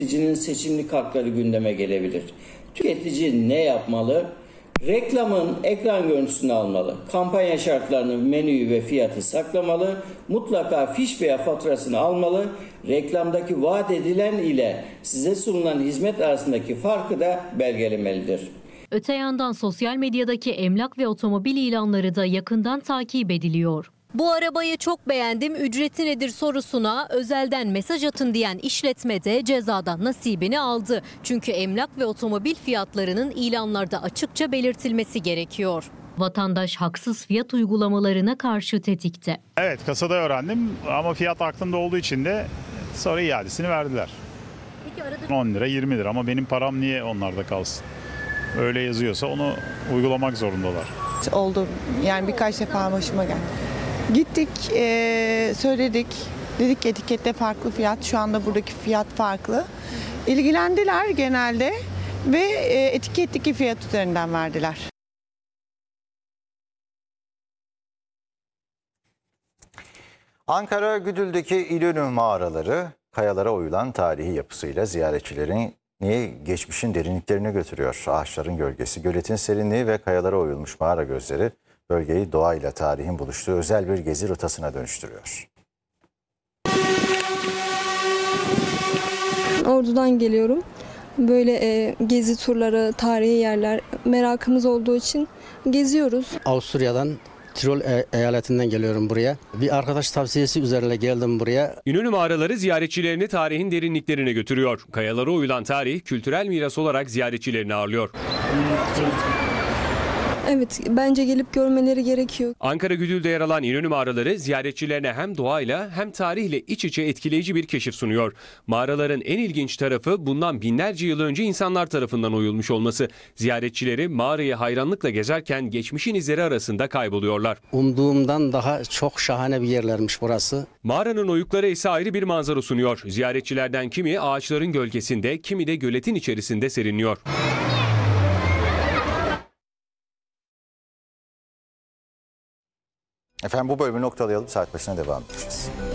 Tüketicinin seçimlik hakları gündeme gelebilir. Tüketici ne yapmalı? Reklamın ekran görüntüsünü almalı. Kampanya şartlarını, menüyü ve fiyatı saklamalı. Mutlaka fiş veya faturasını almalı. Reklamdaki vaat edilen ile size sunulan hizmet arasındaki farkı da belgelemelidir. Öte yandan sosyal medyadaki emlak ve otomobil ilanları da yakından takip ediliyor. Bu arabayı çok beğendim, ücreti nedir sorusuna özelden mesaj atın diyen işletme de cezadan nasibini aldı. Çünkü emlak ve otomobil fiyatlarının ilanlarda açıkça belirtilmesi gerekiyor. Vatandaş haksız fiyat uygulamalarına karşı tetikte. Evet, kasada öğrendim ama fiyat aklımda olduğu için de sonra iadesini verdiler. Peki arada 10 lira 20 lira ama benim param niye onlarda kalsın? Öyle yazıyorsa onu uygulamak zorundalar. Oldu yani birkaç defa başıma geldi. Gittik söyledik, dedik etikette farklı fiyat, şu anda buradaki fiyat farklı. İlgilendiler genelde ve etiketteki fiyat üzerinden verdiler. Ankara Güdül'deki İnönü mağaraları kayalara oyulan tarihi yapısıyla ziyaretçilerin geçmişin derinliklerine götürüyor. Ağaçların gölgesi, göletin serinliği ve kayalara oyulmuş mağara gözleri bölgeyi doğayla tarihin buluştuğu özel bir gezi rotasına dönüştürüyor. Ordu'dan geliyorum. Böyle gezi turları, tarihi yerler merakımız olduğu için geziyoruz. Avusturya'dan Tirol eyaletinden geliyorum buraya. Bir arkadaş tavsiyesi üzerine geldim buraya. İnönü mağaraları ziyaretçilerini tarihin derinliklerine götürüyor. Kayalara oyulan tarih kültürel miras olarak ziyaretçilerini ağırlıyor. Evet, bence gelip görmeleri gerekiyor. Ankara Güdül'de yer alan İnönü mağaraları ziyaretçilerine hem doğayla hem tarihle iç içe etkileyici bir keşif sunuyor. Mağaraların en ilginç tarafı bundan binlerce yıl önce insanlar tarafından oyulmuş olması. Ziyaretçileri mağarayı hayranlıkla gezerken geçmişin izleri arasında kayboluyorlar. Umduğumdan daha çok şahane bir yerlermiş burası. Mağaranın oyukları ise ayrı bir manzara sunuyor. Ziyaretçilerden kimi ağaçların gölgesinde, kimi de göletin içerisinde serinliyor. Efendim bu bölümü noktalayalım, saat başına devam edeceğiz.